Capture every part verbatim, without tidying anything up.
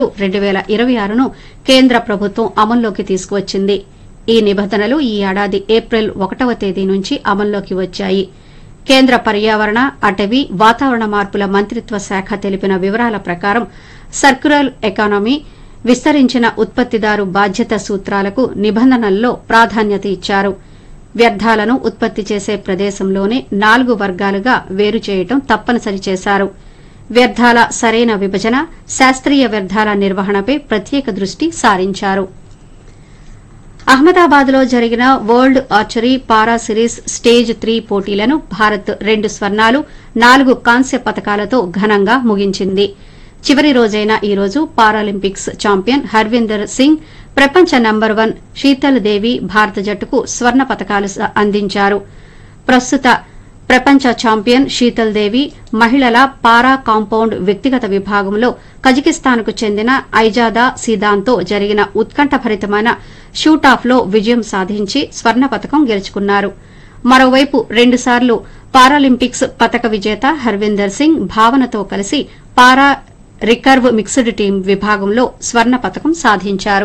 రెండు వేల ఇరవై ఆరును కేంద్ర ప్రభుత్వం అమల్లోకి తీసుకువచ్చింది. ఈ నిబంధనలు ఈ ఏడాది ఏప్రిల్ ఒకటవ తేదీ నుంచి అమల్లోకి వచ్చాయి. కేంద్ర పర్యావరణ, అటవీ, వాతావరణ మార్పుల మంత్రిత్వ శాఖ తెలిపిన వివరాల ప్రకారం సర్క్యులర్ ఎకానమీ, విస్తరించిన ఉత్పత్తిదారు బాధ్యత సూత్రాలకు నిబంధనల్లో ప్రాధాన్యత ఇచ్చారు. వ్యర్థాలను ఉత్పత్తి చేసే ప్రదేశంలోనే నాలుగు వర్గాలుగా వేరు చేయడం తప్పనిసరి చేశారు. వ్యర్థాల సరైన విభజన, శాస్త్రీయ వ్యర్థాల నిర్వహణపై ప్రత్యేక దృష్టి సారించారు. అహ్మదాబాద్లో జరిగిన వరల్డ్ ఆర్చరీ పారా సిరీస్ స్టేజ్ త్రీ పోటీలను భారత్ రెండు స్వర్ణాలు, నాలుగు కాంస్య పతకాలతో ఘనంగా ముగించింది. చివరి రోజైన ఈ రోజు పారాలింపిక్స్ ఛాంపియన్ హర్వీందర్ సింగ్, ప్రపంచ నంబర్ వన్ శీతల్ దేవి భారత జట్టుకు స్వర్ణ పతకాలు అందించారు. ప్రస్తుత ప్రపంచ ఛాంపియన్ శీతల్ దేవి మహిళల పారా కాంపౌండ్ వ్యక్తిగత విభాగంలో కజకిస్తాన్కు చెందిన ఐజాదా సీదాన్తో జరిగిన ఉత్కంఠభరితమైన షూటాఫ్లో విజయం సాధించి స్వర్ణ పతకం గెలుచుకున్నారు. మరోవైపు రెండుసార్లు పారాలింపిక్స్ పతక విజేత హర్వీందర్ సింగ్ భావనతో కలిసి పారా రికర్వ్ మిక్స్డ్ టీం విభాగంలో స్వర్ణ పతకం సాధించారు.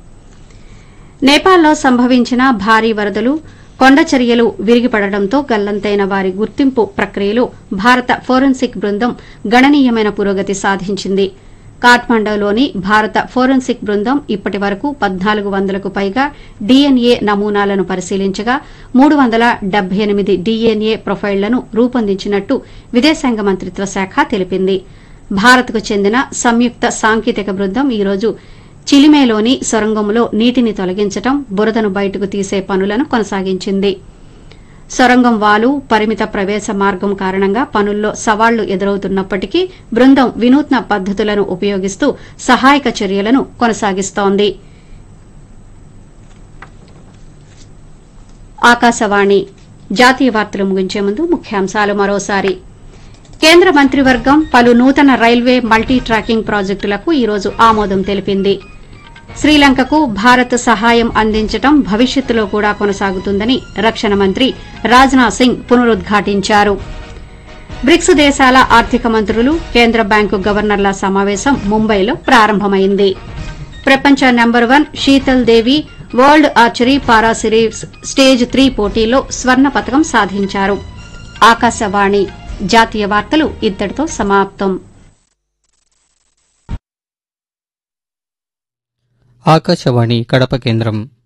నేపాల్లో సంభవించిన భారీ వరదలు, కొండచరియలు విరిగిపడడంతో గల్లంతైన వారి గుర్తింపు ప్రక్రియలో భారత ఫోరెన్సిక్ బృందం గణనీయమైన పురోగతి సాధించింది. కాఠ్మండూలోని భారత ఫోరెన్సిక్ బృందం ఇప్పటి వరకు పద్నాలుగు వందలకు పైగా డీఎన్ఏ నమూనాలను పరిశీలించగా మూడు వందల డెబ్బై ఎనిమిది డీఎన్ఏ ప్రొఫైళ్లను రూపొందించినట్టు విదేశాంగ మంత్రిత్వ శాఖ తెలిపింది. భారత్కు చెందిన సంయుక్త సాంకేతిక బృందం ఈ రోజు చిలిమేలోని సొరంగంలో నీటిని తొలగించడం, బురదను బయటకు తీసే పనులను కొనసాగించింది. సొరంగం వాలు, పరిమిత ప్రవేశ మార్గం కారణంగా పనుల్లో సవాళ్లు ఎదురవుతున్నప్పటికీ బృందం వినూత్న పద్దతులను ఉపయోగిస్తూ సహాయక చర్యలను కొనసాగిస్తోంది. ఆకాశవాణి జాతీయ వార్తలు ముగించే ముందు ముఖ్యాంశాలు మరోసారి. కేంద్ర మంత్రివర్గం పలు నూతన రైల్వే మల్టీ ట్రాకింగ్ ప్రాజెక్టులకు ఈ రోజు ఆమోదం తెలిపింది. శ్రీలంకకు భారత్ సహాయం అందించడం భవిష్యత్తులో కూడా కొనసాగుతుందని రక్షణ మంత్రి రాజ్నాథ్ సింగ్ పునరుద్ఘాటించారు. బ్రిక్స్ దేశాల ఆర్థిక మంత్రులు, కేంద్ర బ్యాంకు గవర్నర్ల సమావేశం ముంబైలో ప్రారంభమైంది. ప్రపంచ నెంబర్ వన్ శీతల్ దేవి వరల్డ్ ఆర్చరీ పారా సిరీస్ స్టేజ్ త్రీ పోటీలో స్వర్ణ పతకం సాధించారు. ఆకాశవాణి జాతీయ వార్తలు ఇంతటితో సమాప్తం. ఆకాశవాణి కడప కేంద్రం.